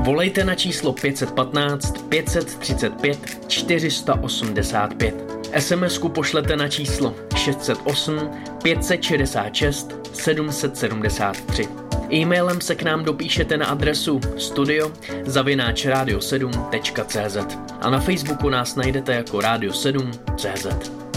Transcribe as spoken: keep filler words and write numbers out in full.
Volejte na číslo pět jedna pět pět tři pět čtyři osm pět. SMSku pošlete na číslo šest set osm pět set šedesát šest sedm set sedmdesát tři. E-mailem se k nám dopíšete na adresu studio zavináč radio sedm tečka cé zet a na Facebooku nás najdete jako Radio sedm tečka cé zet.